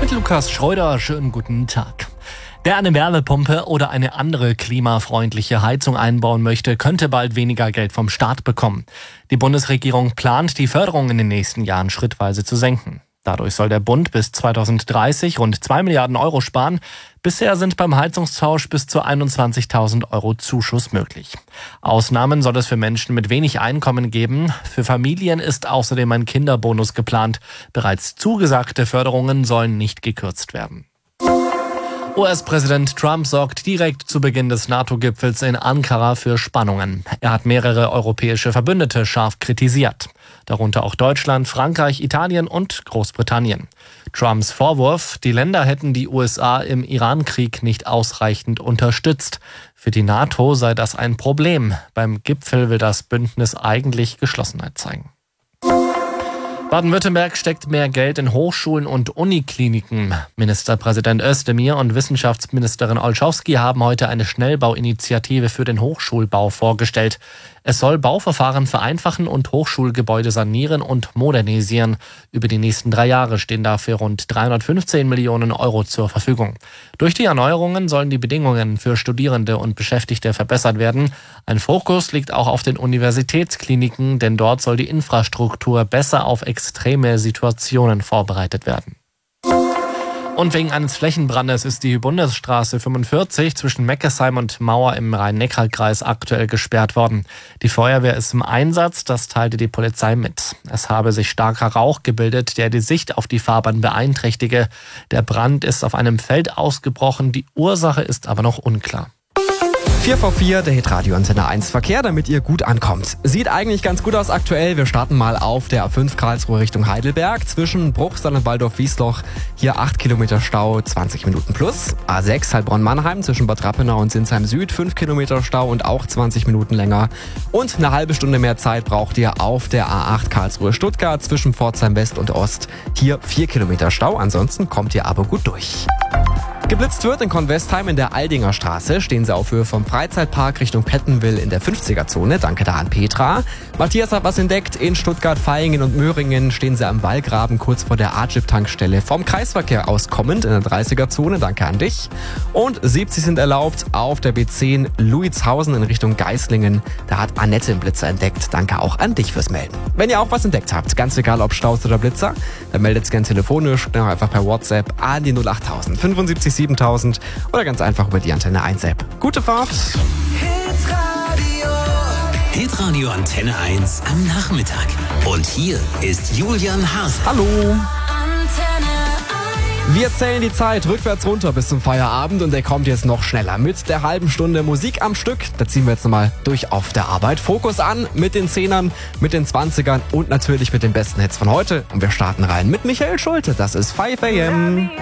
Mit Lukas Schreuder, schönen guten Tag. Wer eine Wärmepumpe oder eine andere klimafreundliche Heizung einbauen möchte, könnte bald weniger Geld vom Staat bekommen. Die Bundesregierung plant, die Förderung in den nächsten Jahren schrittweise zu senken. Dadurch soll der Bund bis 2030 rund 2 Milliarden Euro sparen. Bisher sind beim Heizungstausch bis zu 21.000 Euro Zuschuss möglich. Ausnahmen soll es für Menschen mit wenig Einkommen geben. Für Familien ist außerdem ein Kinderbonus geplant. Bereits zugesagte Förderungen sollen nicht gekürzt werden. US-Präsident Trump sorgt direkt zu Beginn des NATO-Gipfels in Ankara für Spannungen. Er hat mehrere europäische Verbündete scharf kritisiert. Darunter auch Deutschland, Frankreich, Italien und Großbritannien. Trumps Vorwurf, die Länder hätten die USA im Iran-Krieg nicht ausreichend unterstützt. Für die NATO sei das ein Problem. Beim Gipfel will das Bündnis eigentlich Geschlossenheit zeigen. Baden-Württemberg steckt mehr Geld in Hochschulen und Unikliniken. Ministerpräsident Özdemir und Wissenschaftsministerin Olschowski haben heute eine Schnellbauinitiative für den Hochschulbau vorgestellt. Es soll Bauverfahren vereinfachen und Hochschulgebäude sanieren und modernisieren. Über die nächsten 3 Jahre stehen dafür rund 315 Millionen Euro zur Verfügung. Durch die Erneuerungen sollen die Bedingungen für Studierende und Beschäftigte verbessert werden. Ein Fokus liegt auch auf den Universitätskliniken, denn dort soll die Infrastruktur besser auf extreme Situationen vorbereitet werden. Und wegen eines Flächenbrandes ist die Bundesstraße 45 zwischen Meckesheim und Mauer im Rhein-Neckar-Kreis aktuell gesperrt worden. Die Feuerwehr ist im Einsatz, das teilte die Polizei mit. Es habe sich starker Rauch gebildet, der die Sicht auf die Fahrbahn beeinträchtige. Der Brand ist auf einem Feld ausgebrochen, die Ursache ist aber noch unklar. 4 vor 4, der Hitradio Antenne 1 Verkehr, damit ihr gut ankommt. Sieht eigentlich ganz gut aus aktuell. Wir starten mal auf der A5 Karlsruhe Richtung Heidelberg. Zwischen Bruchsal und Waldorf-Wiesloch hier 8 Kilometer Stau, 20 Minuten plus. A6 Heilbronn-Mannheim zwischen Bad Rappenau und Sinsheim Süd, 5 Kilometer Stau und auch 20 Minuten länger. Und eine halbe Stunde mehr Zeit braucht ihr auf der A8 Karlsruhe-Stuttgart zwischen Pforzheim West und Ost. Hier 4 Kilometer Stau, ansonsten kommt ihr aber gut durch. Geblitzt wird in Convestheim in der Aldinger Straße. Stehen sie auf Höhe vom Freizeitpark Richtung Pettenwil in der 50er-Zone. Danke da an Petra. Matthias hat was entdeckt. In Stuttgart, Vaihingen und Möhringen stehen sie am Wallgraben kurz vor der AGIP-Tankstelle. Vom Kreisverkehr aus kommend in der 30er-Zone. Danke an dich. Und 70 sind erlaubt auf der B10 Luitshausen in Richtung Geislingen. Da hat Annette einen Blitzer entdeckt. Danke auch an dich fürs Melden. Wenn ihr auch was entdeckt habt, ganz egal ob Staus oder Blitzer, dann meldet es gerne telefonisch oder einfach per WhatsApp an die 08000 75 7000 oder ganz einfach über die Antenne 1 App. Gute Fahrt! Hitradio Antenne 1 am Nachmittag. Und hier ist Julian Haas. Hallo! Wir zählen die Zeit rückwärts runter bis zum Feierabend und der kommt jetzt noch schneller. Mit der halben Stunde Musik am Stück, da ziehen wir jetzt nochmal durch auf der Arbeit. Fokus an mit den 10ern, mit den 20ern und natürlich mit den besten Hits von heute. Und wir starten rein mit Michael Schulte, das ist 5 AM.